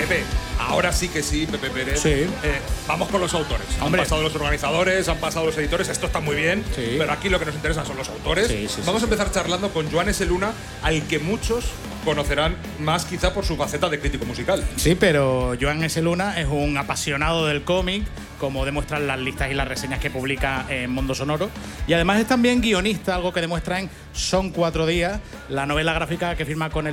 Pepe, ahora sí que sí, Pepe Pérez. Sí. Vamos con los autores. Hombre. Han pasado los organizadores, han pasado los editores, esto está muy bien, Sí. pero aquí lo que nos interesa son los autores. Vamos a empezar charlando con Joan S. Luna, al que muchos conocerán más quizá por su faceta de crítico musical. Sí, pero Joan S. Luna es un apasionado del cómic, como demuestran las listas y las reseñas que publica en Mundo Sonoro. Y además es también guionista, algo que demuestra en Son 4 días, la novela gráfica que firma con el